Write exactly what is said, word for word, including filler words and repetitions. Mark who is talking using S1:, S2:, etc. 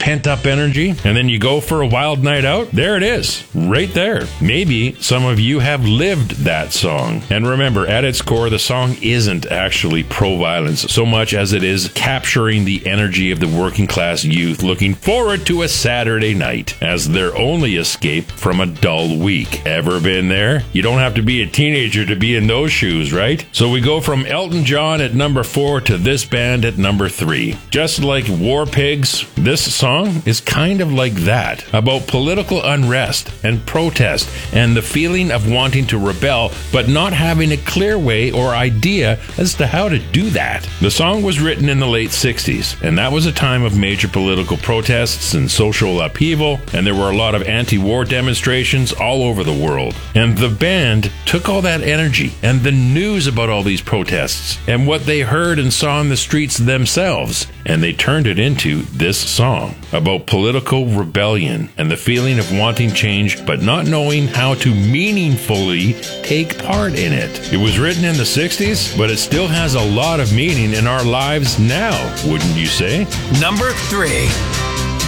S1: pent-up energy, and then you go for a wild night out, there it is, right there. Maybe some of you have lived that song. And remember, at its core, the song isn't actually pro-violence so much as it is capturing the energy of the working class youth looking forward to a Saturday night as their only escape from a dull week. Ever been there? You don't have to be a teenager to be in those shoes, right? So we go from Elton John at number four to this band at number three. Just like War Pigs, this song is kind of like that, about political unrest and protest and the feeling of wanting to rebel but not having a clear way or idea as to how to do that. The song was written in the late sixties, and that was a time of major political protests and social upheaval, and there were a lot of anti-war demonstrations all over the world. And the band took all that energy and the news about all these protests and what they heard and saw in the streets themselves, and they turned it into this song about political rebellion and the feeling of wanting change but not knowing how to meaningfully take part in it. It was written in the sixties, but it still has a lot of meaning in our lives now, wouldn't you say?
S2: Number three.